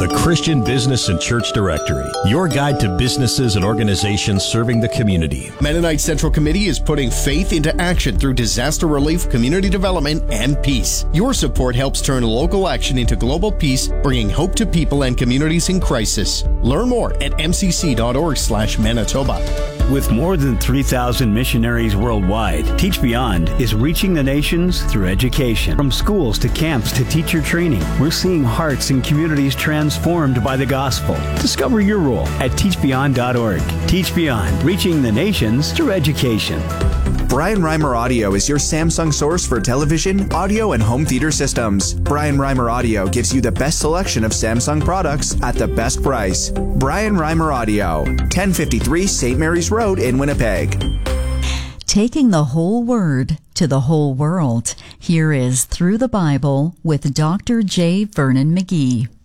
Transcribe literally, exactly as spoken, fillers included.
The Christian Business and Church Directory, your guide to businesses and organizations serving the community. Mennonite Central Committee is putting faith into action through disaster relief, community development, and peace. Your support helps turn local action into global peace, bringing hope to people and communities in crisis. Learn more at m c c dot org slash Manitoba. With more than three thousand missionaries worldwide, Teach Beyond is reaching the nations through education. From schools to camps to teacher training, we're seeing hearts and communities transformed by the gospel. Discover your role at teach beyond dot org. Teach Beyond, reaching the nations through education. Brian Reimer Audio is your Samsung source for television, audio, and home theater systems. Brian Reimer Audio gives you the best selection of Samsung products at the best price. Brian Reimer Audio, ten fifty-three Saint Mary's Road in Winnipeg. Taking the whole word to the whole world. Here is Through the Bible with Doctor J. Vernon McGee.